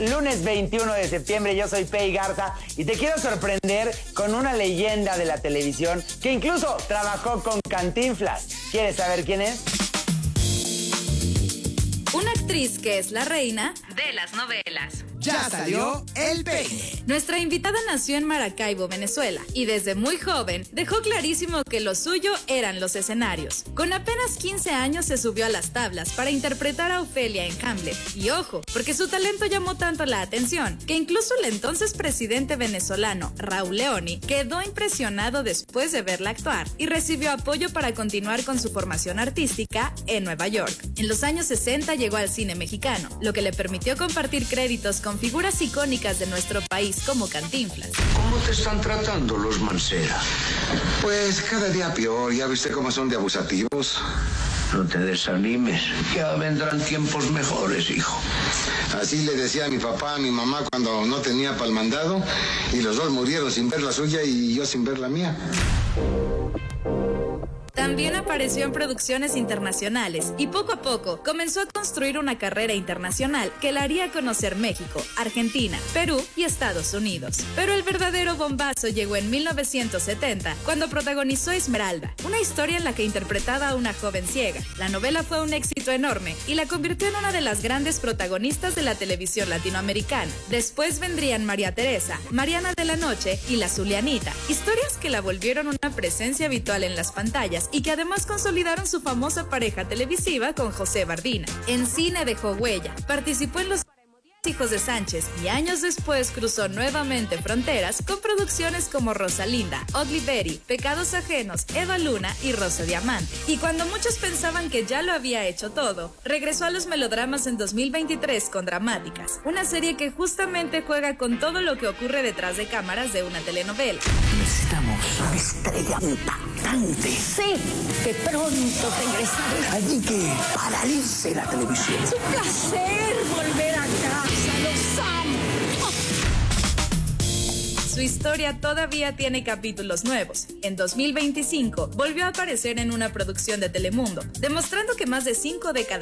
Lunes 21 de septiembre, yo soy Pei Garza y te quiero sorprender con una leyenda de la televisión que incluso trabajó con Cantinflas. ¿Quieres saber quién es? Una actriz que es la reina de las novelas. Ya salió el peine. Nuestra invitada nació en Maracaibo, Venezuela, y desde muy joven dejó clarísimo que lo suyo eran los escenarios. Con apenas 15 años se subió a las tablas para interpretar a Ofelia en Hamlet. Y ojo, porque su talento llamó tanto la atención, que incluso el entonces presidente venezolano, Raúl Leoni, quedó impresionado después de verla actuar y recibió apoyo para continuar con su formación artística en Nueva York. En los años 60 llegó al cine mexicano, lo que le permitió compartir créditos con figuras icónicas de nuestro país como Cantinflas. ¿Cómo te están tratando los Mancera? Pues cada día peor, ya viste cómo son de abusativos. No te desanimes, ya vendrán tiempos mejores, hijo. Así le decía a mi papá, a mi mamá cuando no tenía para el mandado, y los dos murieron sin ver la suya y yo sin ver la mía. También apareció en producciones internacionales y poco a poco comenzó a construir una carrera internacional que la haría conocer México, Argentina, Perú y Estados Unidos. Pero el verdadero bombazo llegó en 1970, cuando protagonizó Esmeralda, una historia en la que interpretaba a una joven ciega. La novela fue un éxito enorme y la convirtió en una de las grandes protagonistas de la televisión latinoamericana. Después vendrían María Teresa, Mariana de la Noche y La Zulianita, historias que la volvieron una presencia habitual en las pantallas y que además consolidaron su famosa pareja televisiva con José Bardina. En cine dejó huella, participó en Los Hijos de Sánchez y años después cruzó nuevamente fronteras con producciones como Rosalinda, Ugly Betty, Pecados Ajenos, Eva Luna y Rosa Diamante. Y cuando muchos pensaban que ya lo había hecho todo, regresó a los melodramas en 2023 con Dramáticas, una serie que justamente juega con todo lo que ocurre detrás de cámaras de una telenovela. Necesitamos una estrella impactante. Sí, que pronto regresaré. Alguien que paralice la televisión. Es un placer volver a casa. ¡Los amo! Su historia todavía tiene capítulos nuevos. En 2025 volvió a aparecer en una producción de Telemundo, demostrando que más de 5 décadas